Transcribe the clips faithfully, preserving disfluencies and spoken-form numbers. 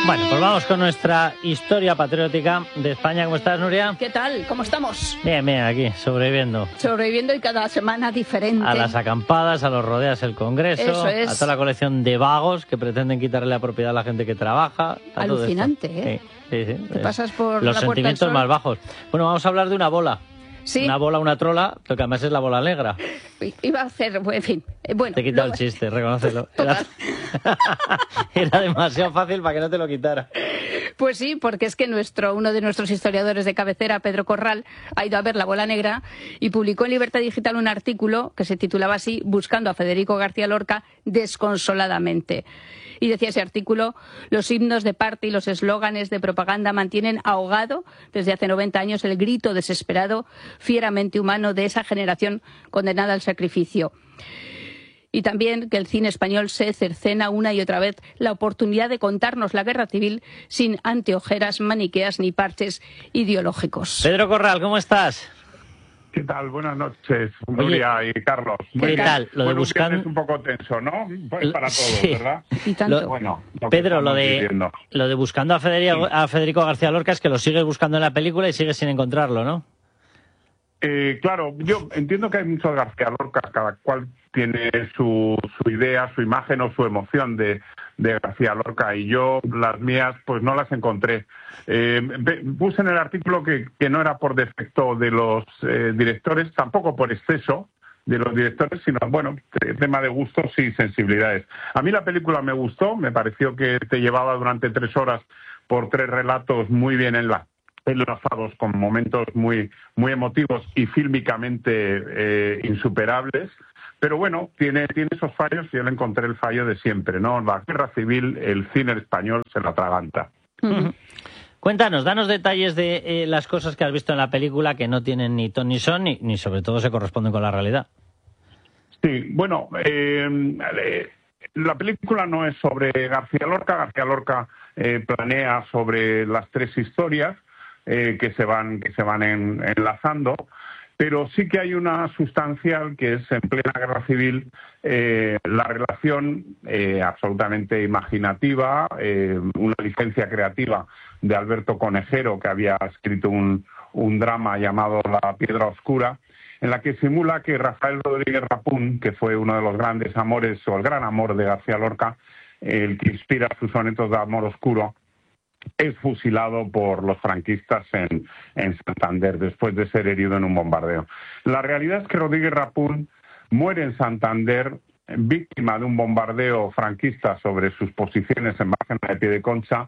Bueno, pues vamos con nuestra historia patriótica de España. ¿Cómo estás, Nuria? ¿Qué tal? ¿Cómo estamos? Bien, bien, aquí, sobreviviendo. Sobreviviendo y cada semana diferente. A las acampadas, a los rodeas del Congreso, Eso es. a toda la colección de vagos que pretenden quitarle la propiedad a la gente que trabaja. Alucinante, ¿eh? Sí, sí, sí. Te pasas por los la Puerta del sentimientos Sol. más bajos. Bueno, vamos a hablar de una bola. Sí. Una bola, una trola, pero que además es la bola negra. Iba a hacer, en fin, bueno. Te he quitado luego... el chiste, reconócelo. Era... Era demasiado fácil para que no te lo quitara. Pues sí, porque es que nuestro uno de nuestros historiadores de cabecera, Pedro Corral, ha ido a ver la bola negra y publicó en Libertad Digital un artículo que se titulaba así, Buscando a Federico García Lorca desconsoladamente. Y decía ese artículo, los himnos de parte y los eslóganes de propaganda mantienen ahogado desde hace noventa años el grito desesperado, fieramente humano de esa generación condenada al sacrificio. Y también que el cine español se cercena una y otra vez la oportunidad de contarnos la guerra civil sin anteojeras maniqueas ni parches ideológicos. Pedro Corral, ¿cómo estás? ¿Qué tal? Buenas noches, Nuria y Carlos. ¿Qué tal? Lo de bueno, buscando... es un poco tenso, ¿no? Pues para todos, sí. ¿verdad? Y tanto. Lo... Bueno, lo Pedro, lo de, viviendo. lo de buscando a Federico, a Federico García Lorca es que lo sigues buscando en la película y sigues sin encontrarlo, ¿no? Eh, claro, yo entiendo que hay muchos García Lorca, cada cual tiene su, su idea, su imagen o su emoción de, de García Lorca, y yo las mías pues no las encontré. Eh, puse en el artículo que, que no era por defecto de los eh, directores, tampoco por exceso de los directores, sino, bueno, tema de gustos y sensibilidades. A mí la película me gustó, me pareció que te llevaba durante tres horas por tres relatos muy bien enlazados. enlazados con momentos muy muy emotivos y fílmicamente eh, insuperables, pero bueno, tiene tiene esos fallos y yo le encontré el fallo de siempre, ¿no? La guerra civil, el cine español se la atraganta. Uh-huh. Cuéntanos, danos detalles de eh, las cosas que has visto en la película que no tienen ni ton ni son, ni, ni sobre todo se corresponden con la realidad. Sí, bueno, eh, la película no es sobre García Lorca, García Lorca eh, planea sobre las tres historias, Eh, que se van que se van en, enlazando, pero sí que hay una sustancial que es en plena guerra civil eh, la relación eh, absolutamente imaginativa, eh, una licencia creativa de Alberto Conejero, que había escrito un, un drama llamado La Piedra Oscura, en la que simula que Rafael Rodríguez Rapún, que fue uno de los grandes amores o el gran amor de García Lorca, el que inspira sus sonetos de amor oscuro, es fusilado por los franquistas en, en Santander después de ser herido en un bombardeo. La realidad es que Rodríguez Rapún muere en Santander víctima de un bombardeo franquista sobre sus posiciones en Bárcena de Piedeconcha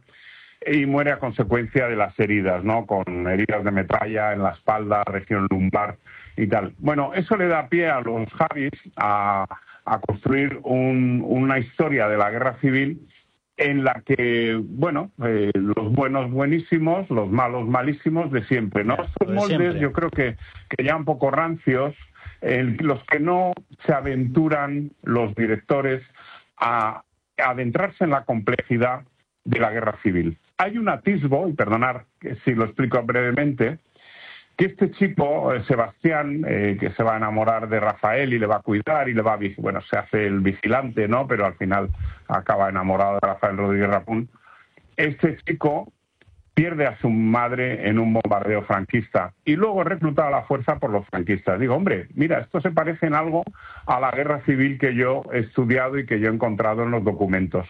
y muere a consecuencia de las heridas, ¿no? Con heridas de metralla en la espalda, región lumbar y tal. Bueno, eso le da pie a los Javis a, a construir un, una historia de la guerra civil en la que, bueno, eh, los buenos buenísimos, los malos malísimos de siempre, ¿no? Estos moldes siempre. Yo creo que, que ya un poco rancios, eh, los que no se aventuran los directores a, a adentrarse en la complejidad de la guerra civil. Hay un atisbo, y perdonar que si lo explico brevemente, que este chico, eh, Sebastián, eh, que se va a enamorar de Rafael y le va a cuidar y le va a... Bueno, se hace el vigilante, ¿no? Pero al final acaba enamorado de Rafael Rodríguez Rapún. Este chico pierde a su madre en un bombardeo franquista y luego es reclutado a la fuerza por los franquistas. Digo, hombre, mira, esto se parece en algo a la guerra civil que yo he estudiado y que yo he encontrado en los documentos.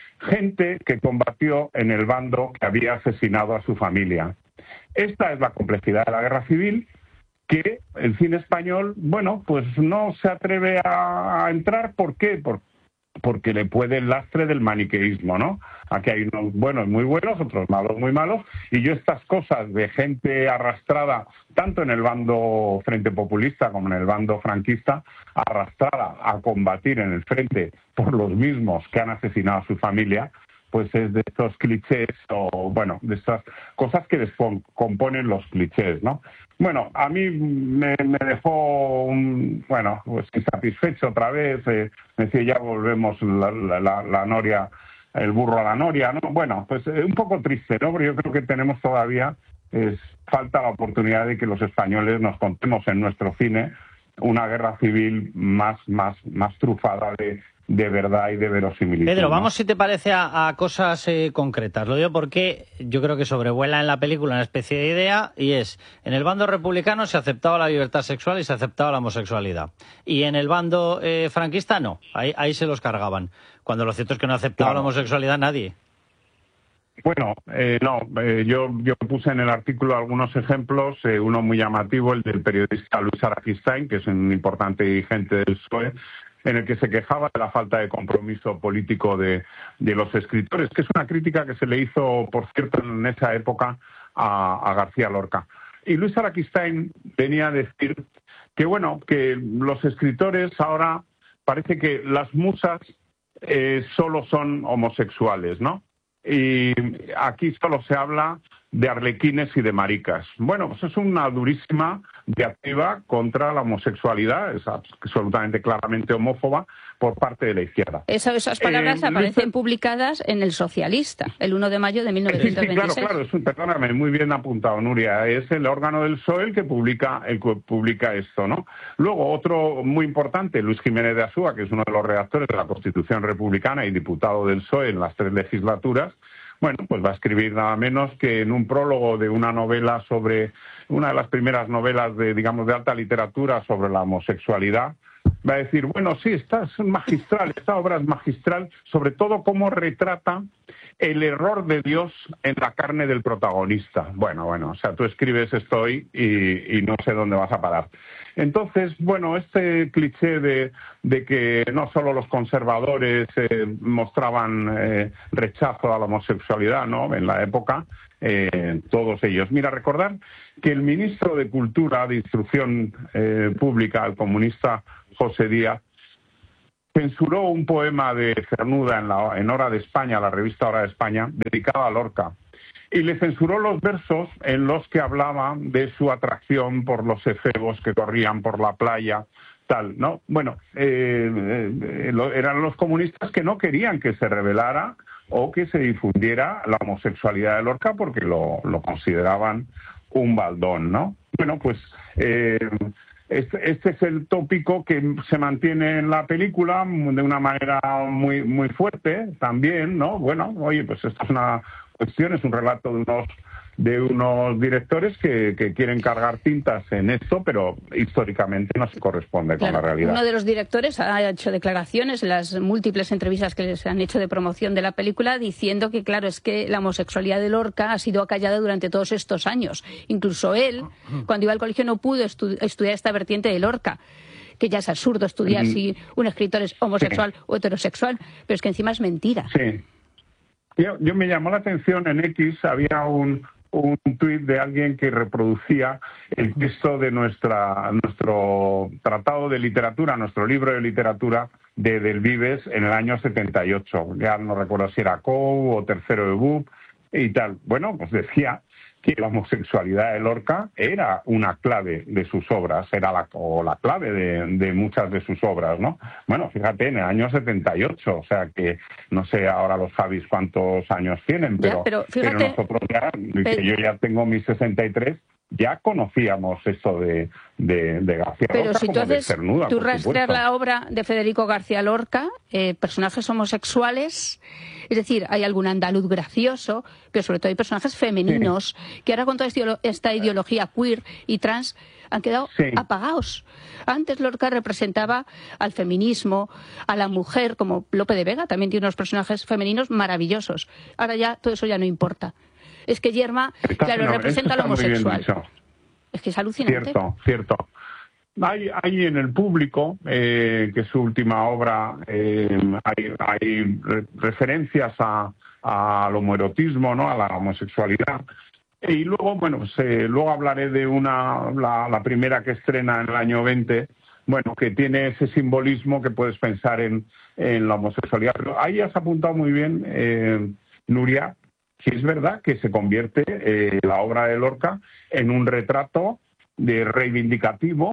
Gente que combatió en el bando que había asesinado a su familia. Esta es la complejidad de la guerra civil que el cine español, bueno, pues no se atreve a, a entrar. ¿Por qué? Por, porque le puede el lastre del maniqueísmo, ¿no? Aquí hay unos buenos muy buenos, otros malos muy malos, y yo estas cosas de gente arrastrada, tanto en el bando frente populista como en el bando franquista, arrastrada a combatir en el frente por los mismos que han asesinado a su familia, pues es de estos clichés o, bueno, de estas cosas que componen los clichés, ¿no? Bueno, a mí me, me dejó, un, bueno, pues insatisfecho otra vez, eh, me decía, ya volvemos la, la, la, la noria, el burro a la noria, ¿no? Bueno, pues eh, un poco triste, ¿no? Pero yo creo que tenemos todavía, es, falta la oportunidad de que los españoles nos contemos en nuestro cine una guerra civil más, más, más trufada de, de verdad y de verosimilitud. Pedro, ¿no? vamos, si te parece, a, a cosas eh, concretas. Lo digo porque yo creo que sobrevuela en la película una especie de idea, y es, en el bando republicano se aceptaba la libertad sexual y se aceptaba la homosexualidad. Y en el bando eh, franquista no, ahí, ahí se los cargaban. Cuando lo cierto es que no aceptaba claro. la homosexualidad nadie. Bueno, eh, no, eh, yo, yo puse en el artículo algunos ejemplos, eh, uno muy llamativo, el del periodista Luis Araquistain, que es un importante dirigente del P S O E, en el que se quejaba de la falta de compromiso político de, de los escritores, que es una crítica que se le hizo, por cierto, en esa época a, a García Lorca. Y Luis Araquistain venía a decir que, bueno, que los escritores ahora parece que las musas eh, solo son homosexuales, ¿no? Y aquí solo se habla de arlequines y de maricas. Bueno, pues es una durísima diatriba contra la homosexualidad, es absolutamente claramente homófoba por parte de la izquierda. Esa, esas palabras eh, aparecen Luis... publicadas en El Socialista, el uno de mayo de mil novecientos veintiséis. Sí, sí, claro, claro, es un, perdóname, muy bien apuntado, Nuria. Es el órgano del P S O E el que publica, el que publica esto, ¿no? Luego, otro muy importante, Luis Jiménez de Azúa, que es uno de los redactores de la Constitución Republicana y diputado del P S O E en las tres legislaturas, bueno, pues va a escribir nada menos que en un prólogo de una novela sobre, una de las primeras novelas de, digamos, de alta literatura sobre la homosexualidad, va a decir, bueno, sí, esta es magistral, esta obra es magistral, sobre todo cómo retrata el error de Dios en la carne del protagonista. Bueno, bueno, o sea, tú escribes esto hoy y, y no sé dónde vas a parar. Entonces, bueno, este cliché de, de que no solo los conservadores eh, mostraban eh, rechazo a la homosexualidad, ¿no?, en la época, eh, todos ellos. Mira, recordar que el ministro de Cultura, de Instrucción eh, Pública, el comunista José Díaz, censuró un poema de Cernuda en, la, en Hora de España, la revista Hora de España, dedicado a Lorca. Y le censuró los versos en los que hablaba de su atracción por los efebos que corrían por la playa, tal, ¿no? Bueno, eh, eh, lo, eran los comunistas que no querían que se revelara o que se difundiera la homosexualidad de Lorca porque lo, lo consideraban un baldón, ¿no? Bueno, pues eh, este, este es el tópico que se mantiene en la película de una manera muy, muy fuerte también, ¿no? Bueno, oye, pues esto es una cuestión, es un relato de unos de unos directores que, que quieren cargar tintas en esto, pero históricamente no se corresponde claro, con la realidad. Uno de los directores ha hecho declaraciones en las múltiples entrevistas que les han hecho de promoción de la película diciendo que, claro, es que la homosexualidad de Lorca ha sido acallada durante todos estos años. Incluso él, cuando iba al colegio, no pudo estu estudiar esta vertiente de Lorca, que ya es absurdo estudiar mm. si un escritor es homosexual sí. o heterosexual, pero es que encima es mentira. Sí. Yo, yo me llamó la atención, en X había un, un tuit de alguien que reproducía el texto de nuestra nuestro tratado de literatura, nuestro libro de literatura de Del Vives en el año setenta y ocho. Ya no recuerdo si era C O U o tercero de B U P y tal. Bueno, pues decía que la homosexualidad de Lorca era una clave de sus obras, era la, o la clave de, de muchas de sus obras, ¿no? Bueno, fíjate, en el año setenta y ocho, o sea que no sé ahora los Javis cuántos años tienen, pero, ya, pero, fíjate, pero nosotros ya, pero... que yo ya tengo mis sesenta y tres, ya conocíamos esto de, de, de García pero Lorca si como tú haces, de Cernuda, tú por rastreas supuesto. La obra de Federico García Lorca, eh, personajes homosexuales, es decir, hay algún andaluz gracioso, pero sobre todo hay personajes femeninos, sí. que ahora con toda esta ideología queer y trans han quedado sí. apagados. Antes Lorca representaba al feminismo, a la mujer, como Lope de Vega, también tiene unos personajes femeninos maravillosos. Ahora ya todo eso ya no importa. Es que Yerma, está, claro, no, representa lo homosexual. Es que es alucinante. Cierto, cierto. Hay, hay en el público, eh, que es su última obra, eh, hay, hay re referencias a, a al homoerotismo, ¿no?, a la homosexualidad. Y luego, bueno, pues, eh, luego hablaré de una, la, la primera que estrena en el año veinte, bueno, que tiene ese simbolismo que puedes pensar en, en la homosexualidad. Pero ahí has apuntado muy bien, eh, Nuria, que es verdad que se convierte eh, la obra de Lorca en un retrato de reivindicativo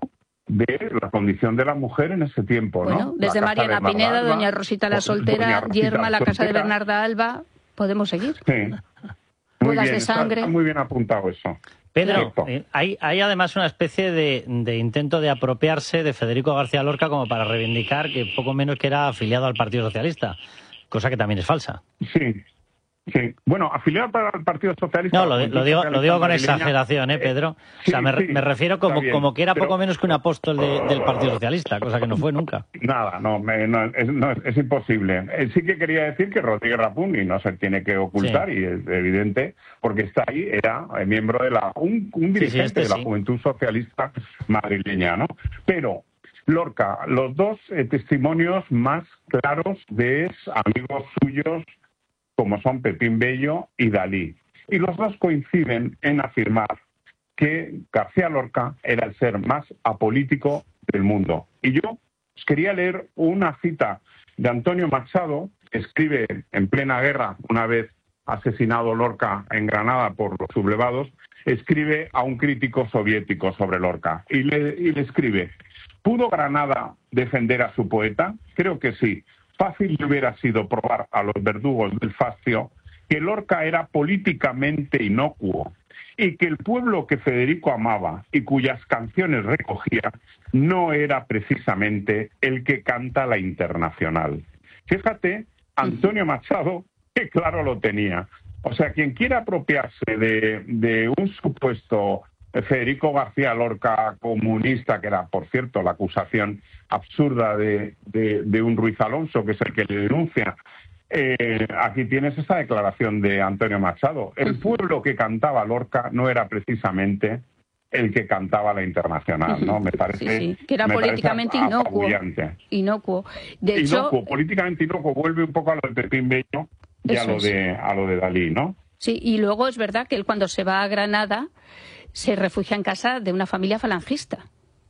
de la condición de la mujer en ese tiempo, ¿no? Bueno, desde Mariana de Pineda, Alba, doña Rosita la Soltera, Rosita Yerma, la casa de Bernarda Alba, podemos seguir. Sí. Muy bien, de sangre. Está, está muy bien apuntado eso. Pedro, eh, hay, hay además una especie de, de intento de apropiarse de Federico García Lorca como para reivindicar que poco menos que era afiliado al Partido Socialista, cosa que también es falsa. Sí. Sí. Bueno, afiliado para el Partido Socialista... No, lo, lo digo, lo digo con exageración, ¿eh, Pedro? Sí, o sea, me, sí, me refiero como, bien, como que era pero... poco menos que un apóstol de, del Partido Socialista, cosa que no fue nunca. Nada, no, me, no, es, no, es imposible. Eh, sí que quería decir que Rodríguez Rapundi no se tiene que ocultar, sí. Y es evidente, porque está ahí, era miembro de la... un, un dirigente sí, sí, este de la sí. Juventud Socialista madrileña, ¿no? Pero... Lorca, los dos eh, testimonios más claros de amigos suyos como son Pepín Bello y Dalí. Y los dos coinciden en afirmar que García Lorca era el ser más apolítico del mundo. Y yo os quería leer una cita de Antonio Machado, que escribe en plena guerra, una vez asesinado Lorca en Granada por los sublevados, escribe a un crítico soviético sobre Lorca. Y le, y le escribe: ¿pudo Granada defender a su poeta? Creo que sí. Fácil le hubiera sido probar a los verdugos del fascio que Lorca era políticamente inocuo y que el pueblo que Federico amaba y cuyas canciones recogía no era precisamente el que canta la Internacional. Fíjate, Antonio Machado, que claro lo tenía. O sea, quien quiera apropiarse de, de un supuesto Federico García Lorca comunista, que era, por cierto, la acusación absurda de, de, de un Ruiz Alonso, que es el que le denuncia, eh, aquí tienes esa declaración de Antonio Machado. El pueblo que cantaba Lorca no era precisamente el que cantaba la Internacional, ¿no? Me parece... Sí, sí. Que era políticamente inocuo. Inocuo. De hecho... Inocuo, políticamente inocuo. Vuelve un poco a lo de Pepín Bello y a lo, de, a lo de Dalí, ¿no? Sí, y luego es verdad que él cuando se va a Granada se refugia en casa de una familia falangista.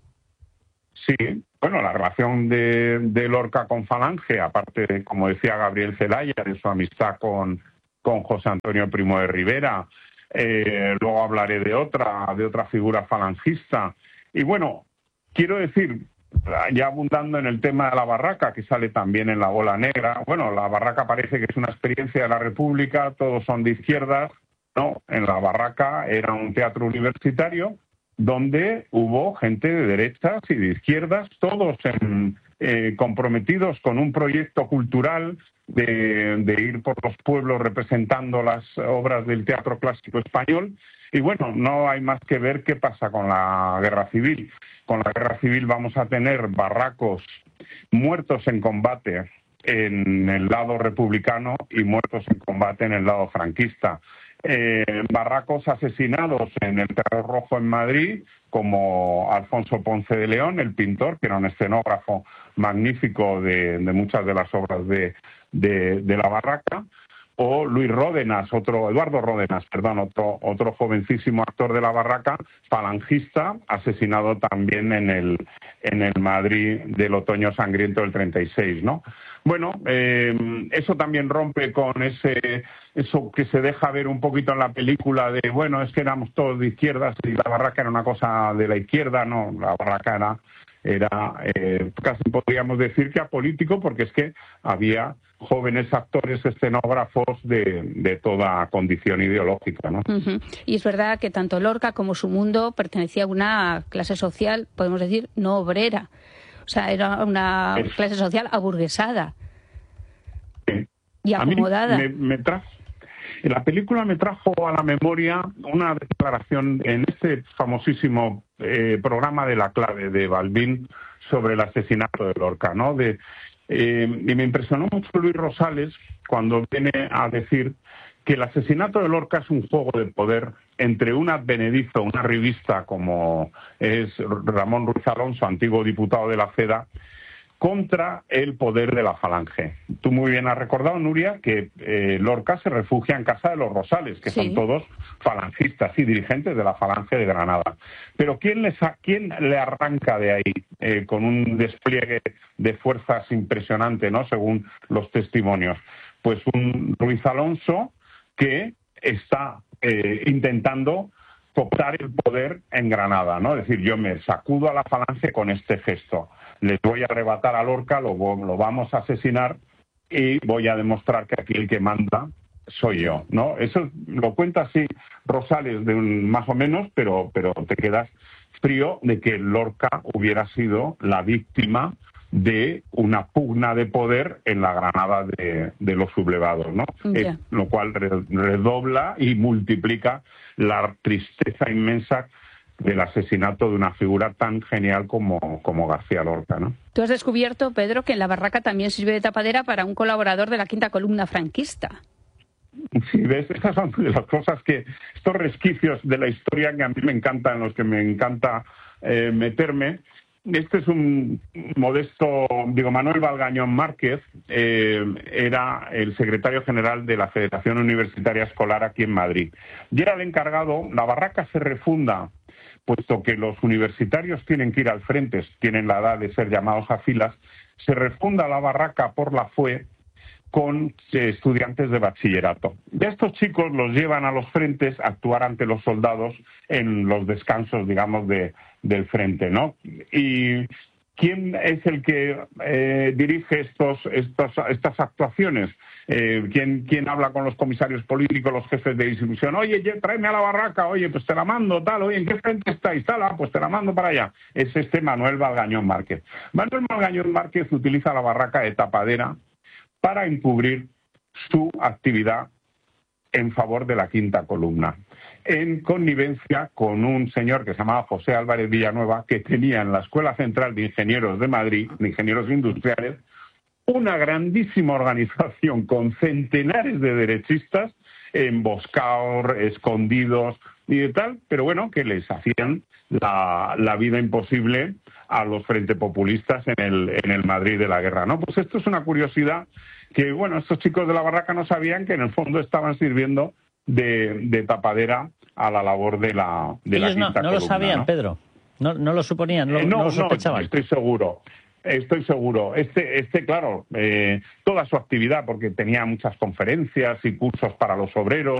Sí, bueno, la relación de, de Lorca con Falange, aparte de, como decía Gabriel Celaya, de su amistad con, con José Antonio Primo de Rivera, eh, luego hablaré de otra, de otra figura falangista. Y bueno, quiero decir, ya abundando en el tema de la barraca, que sale también en La Bola Negra, bueno, la barraca parece que es una experiencia de la República, todos son de izquierdas. No, en la barraca era un teatro universitario donde hubo gente de derechas y de izquierdas, todos en, eh, comprometidos con un proyecto cultural de, de ir por los pueblos representando las obras del teatro clásico español. Y bueno, no hay más que ver qué pasa con la guerra civil. Con la guerra civil vamos a tener barracos muertos en combate en el lado republicano y muertos en combate en el lado franquista. Eh, barracos asesinados en el Terror Rojo en Madrid, como Alfonso Ponce de León, el pintor, que era un escenógrafo magnífico de, de muchas de las obras de, de, de la barraca, o Luis Ródenas, otro, Eduardo Ródenas, perdón, otro, otro jovencísimo actor de la barraca, falangista, asesinado también en el, en el Madrid del otoño sangriento del treinta y seis, ¿no? Bueno, eh, eso también rompe con ese eso que se deja ver un poquito en la película de, bueno, es que éramos todos de izquierdas y la barraca era una cosa de la izquierda. No, la barraca era, era eh, casi podríamos decir que apolítico, porque es que había jóvenes actores escenógrafos de, de toda condición ideológica, ¿no? Uh-huh. Y es verdad que tanto Lorca como su mundo pertenecía a una clase social, podemos decir, no obrera. O sea, era una es... clase social aburguesada sí. y acomodada. A mí me, me trajo, la película me trajo a la memoria una declaración en ese famosísimo eh, programa de La Clave de Balbín sobre el asesinato de Lorca, ¿no? De, eh, y me impresionó mucho Luis Rosales cuando viene a decir que el asesinato de Lorca es un juego de poder entre un advenedizo, una revista como es Ramón Ruiz Alonso, antiguo diputado de la CEDA, contra el poder de la Falange. Tú muy bien has recordado, Nuria, que eh, Lorca se refugia en casa de los Rosales, que sí. son todos falangistas y dirigentes de la Falange de Granada. Pero ¿quién, les ha, quién le arranca de ahí eh, con un despliegue de fuerzas impresionante, ¿no? Según los testimonios? Pues un Ruiz Alonso que está eh, intentando cooptar el poder en Granada, ¿no? Es decir, yo me sacudo a la Falange con este gesto. Les voy a arrebatar a Lorca, lo, lo vamos a asesinar y voy a demostrar que aquí el que manda soy yo, ¿no? Eso lo cuenta así Rosales de un, más o menos, pero, pero te quedas frío de que Lorca hubiera sido la víctima de una pugna de poder en la Granada de, de los sublevados, ¿no? Yeah. Eh, lo cual redobla y multiplica la tristeza inmensa del asesinato de una figura tan genial como, como García Lorca, ¿no? Tú has descubierto, Pedro, que en la barraca también sirve de tapadera para un colaborador de la quinta columna franquista. Sí, ves, estas son de las cosas que, estos resquicios de la historia que a mí me encantan, en los que me encanta eh, meterme. Este es un modesto, digo, Manuel Valgañón Márquez, eh, era el secretario general de la Federación Universitaria Escolar aquí en Madrid. Y era el encargado, la barraca se refunda, puesto que los universitarios tienen que ir al frente, tienen la edad de ser llamados a filas, se refunda la barraca por la F U E con eh, estudiantes de bachillerato. Y a estos chicos los llevan a los frentes a actuar ante los soldados en los descansos, digamos, de, del frente, ¿no? Y ¿quién es el que eh, dirige estos, estos, estas actuaciones? Eh, ¿quién, ¿Quién habla con los comisarios políticos, los jefes de distribución? Oye, tráeme a la barraca, oye, pues te la mando, tal, oye, ¿en qué frente estáis? Tal, ah, pues te la mando para allá. Es este Manuel Valgañón Márquez. Manuel Valgañón Márquez utiliza la barraca de tapadera para encubrir su actividad en favor de la quinta columna, en connivencia con un señor que se llamaba José Álvarez Villanueva, que tenía en la Escuela Central de Ingenieros de Madrid, de Ingenieros Industriales, una grandísima organización con centenares de derechistas emboscados, escondidos y de tal, pero bueno, que les hacían la, la vida imposible a los frente populistas en el, en el Madrid de la guerra, ¿no? Pues esto es una curiosidad que, bueno, estos chicos de la barraca no sabían que en el fondo estaban sirviendo de, de tapadera a la labor de la de Ellos la no, quinta no columna, lo sabían, ¿no? Pedro. No, no lo suponían, no, Eh, no, no lo no, sospechaban. estoy seguro. Estoy seguro. Este, este claro, eh, toda su actividad, porque tenía muchas conferencias y cursos para los obreros,